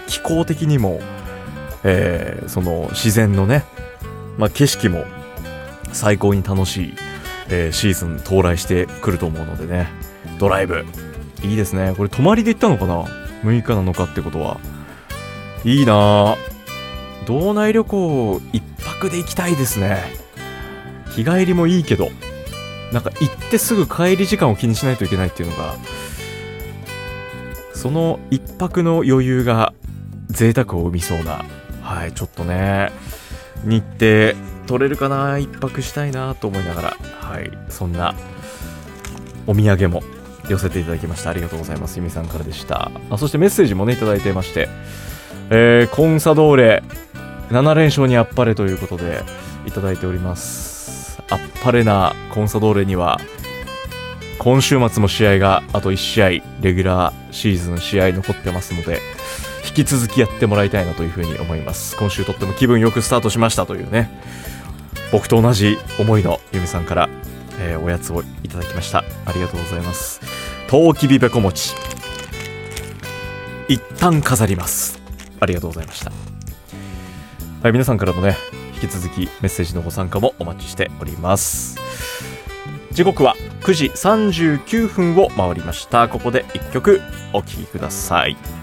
気候的にも、その自然のね、景色も最高に楽しい、シーズン到来してくると思うのでね、ドライブいいですね。これ泊まりで行ったのかな、6日7日ってことはいいな。道内旅行一泊で行きたいですね。日帰りもいいけど、なんか行ってすぐ帰り時間を気にしないといけないっていうのが、その一泊の余裕が贅沢を生みそうな、はい、ちょっとね日程取れるかな、一泊したいなと思いながら、はい、そんなお土産も寄せていただきました。ありがとうございます。ゆみさんからでした。そしてメッセージもねいただいていまして、コンサドーレ7連勝にあっぱれということでいただいております。あっぱれなコンサドーレには今週末も試合があと1試合レギュラーシーズン試合残ってますので、引き続きやってもらいたいなというふうに思います。今週とっても気分よくスタートしましたというね、僕と同じ思いのゆみさんから、おやつをいただきました。ありがとうございます。とうきびべこ餅一旦飾ります。ありがとうございました。はい、皆さんからもね引き続きメッセージのご参加もお待ちしております。時刻は9時39分を回りました。ここで1曲お聴きください。